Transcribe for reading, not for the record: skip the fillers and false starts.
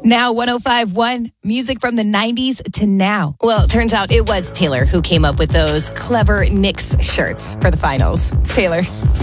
Now 105.1, music from the 90s to now. Well, it turns out it was Taylor who came up with those clever Knicks shirts for the finals. It's Taylor.